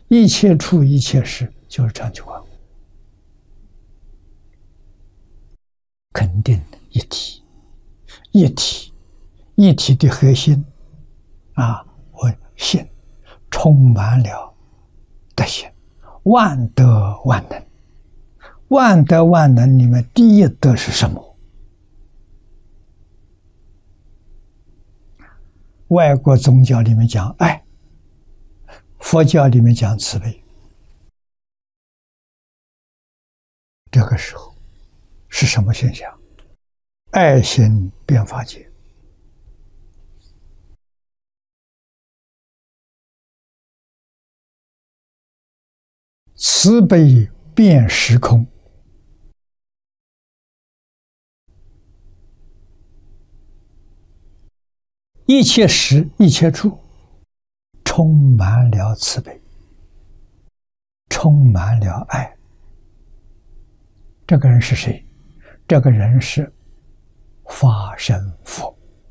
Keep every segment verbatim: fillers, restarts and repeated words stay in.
一切处一切事就是长久观，肯定一体，一体，一体的核心啊，我信充满了德行，万德万能。万德万能里面第一德是什么？外国宗教里面讲爱，佛教里面讲慈悲。这个时候是什么现象？爱心遍法界，慈悲遍时空。一切时一切处充满了慈悲，充满了爱。这个人是谁？这个人是法身佛。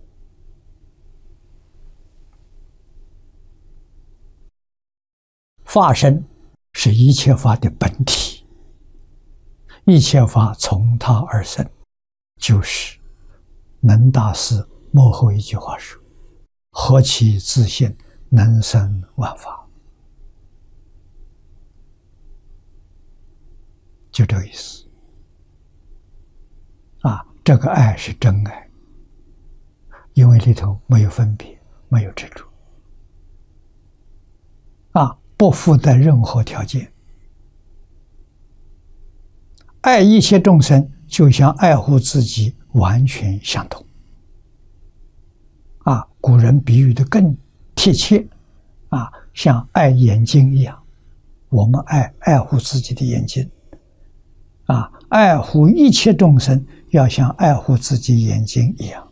法身是一切法的本体，一切法从他而生，就是能大师末后一句话说：何其自信，能生万法。就这个意思啊！这个爱是真爱，因为里头没有分别，没有执着啊，不附带任何条件。爱一切众生，就像爱护自己完全相同。啊，古人比喻的更贴切，啊，像爱眼睛一样，我们爱爱护自己的眼睛，啊，爱护一切众生，要像爱护自己眼睛一样。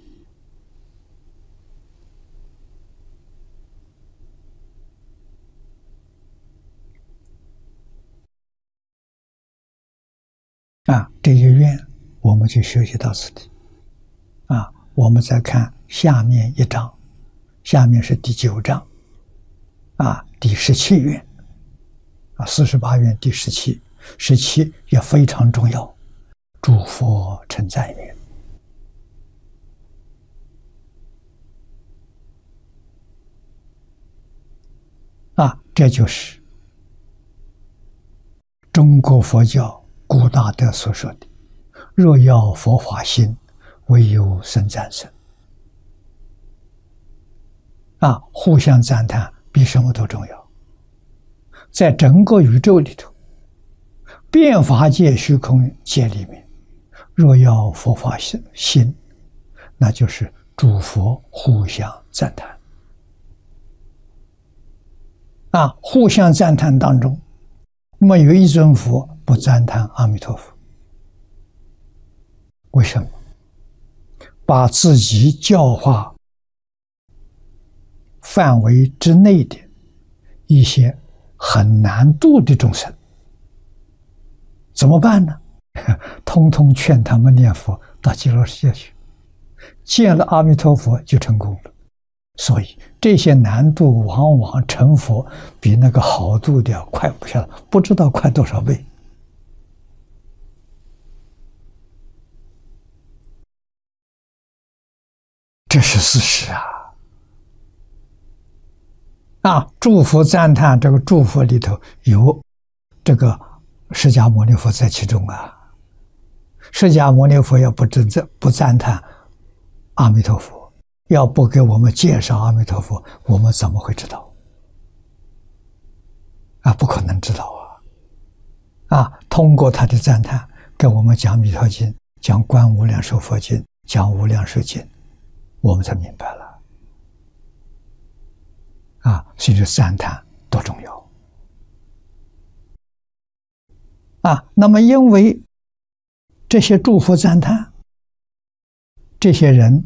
啊，这一愿我们就学习到此地。啊，我们再看下面一章，下面是第九章，啊，第十七愿，啊，四十八愿第十七，十七也非常重要，诸佛称赞愿。啊，这就是中国佛教古大德所说的：若要佛法心，唯有僧赞僧。啊，互相赞叹比什么都重要。在整个宇宙里头，遍法界虚空界里面，若要佛法心，那就是诸佛互相赞叹。啊，互相赞叹当中，没有一尊佛不赞叹阿弥陀佛。为什么？把自己教化范围之内的一些很难度的众生，怎么办呢？通通劝他们念佛到极乐世界去，见了阿弥陀佛就成功了。所以这些难度往往成佛比那个好度的要快不晓得不知道快多少倍。这是事实啊！啊，祝福赞叹，这个祝福里头有这个释迦牟尼佛在其中啊。释迦牟尼佛要不真正不赞叹阿弥陀佛，要不给我们介绍阿弥陀佛，我们怎么会知道？啊，不可能知道啊！啊，通过他的赞叹，给我们讲《弥陀经》，讲《观无量寿佛经》，讲《无量寿经》，我们才明白了。啊，所以这赞叹多重要啊！那么，因为这些祝福赞叹，这些人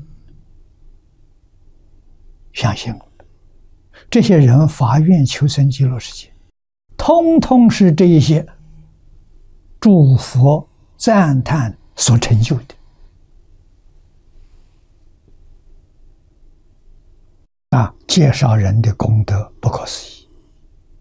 相信了，这些人发愿求生极乐世界，通通是这一些祝福赞叹所成就的。啊，介绍人的功德不可思议。